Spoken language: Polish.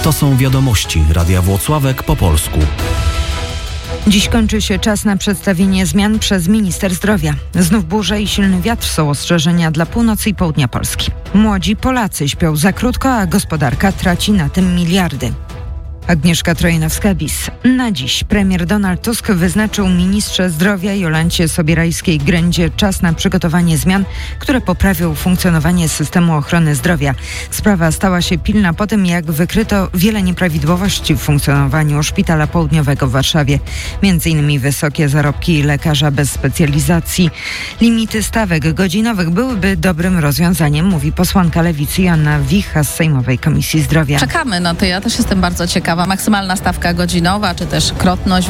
To są wiadomości Radia Włocławek po polsku. Dziś kończy się czas na przedstawienie zmian przez minister zdrowia. Znów burze i silny wiatr są ostrzeżenia dla północy i południa Polski. Młodzi Polacy śpią za krótko, a gospodarka traci na tym miliardy. Agnieszka Trojanowska-Bis. Na dziś premier Donald Tusk wyznaczył ministrze zdrowia Jolancie Sobierajskiej-Grędzie czas na przygotowanie zmian, które poprawią funkcjonowanie systemu ochrony zdrowia. Sprawa stała się pilna po tym, jak wykryto wiele nieprawidłowości w funkcjonowaniu Szpitala Południowego w Warszawie. Między innymi wysokie zarobki lekarza bez specjalizacji. Limity stawek godzinowych byłyby dobrym rozwiązaniem, mówi posłanka Lewicy Joanna Wicha z Sejmowej Komisji Zdrowia. Czekamy na to, ja też jestem bardzo ciekawa. Maksymalna stawka godzinowa, czy też krotność